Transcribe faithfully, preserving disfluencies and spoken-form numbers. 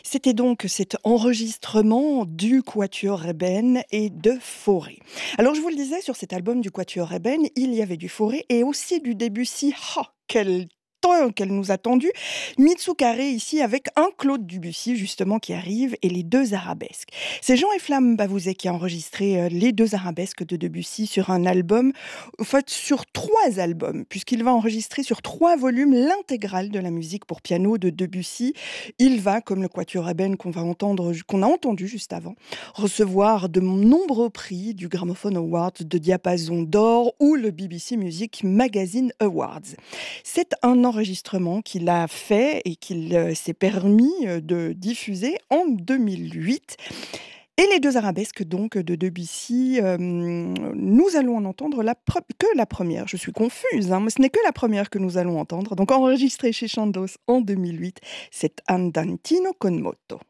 C'était donc cet enregistrement du Quatuor Ébène et de Fauré. Alors je vous le disais, sur cet album du Quatuor Ébène, il y avait du Fauré et aussi du Debussy. Ah, quel temps qu'elle nous a tendu. Mitsukaré ici avec un Claude Debussy justement qui arrive et les deux arabesques. C'est Jean-Efflam Bavouzet qui a enregistré euh, les deux arabesques de Debussy sur un album, en fait sur trois albums, puisqu'il va enregistrer sur trois volumes l'intégrale de la musique pour piano de Debussy. Il va, comme le Quatuor Ébène qu'on va entendre, qu'on a entendu juste avant, recevoir de nombreux prix du Gramophone Awards de Diapason d'Or ou le B B C Music Magazine Awards. C'est un enregistrement qu'il a fait et qu'il euh, s'est permis euh, de diffuser en deux mille huit. Et les deux arabesques donc de Debussy, euh, nous allons en entendre la pre- que la première. Je suis confuse, hein, mais ce n'est que la première que nous allons entendre. Donc enregistrée chez Chandos en deux mille huit, c'est Andantino con moto.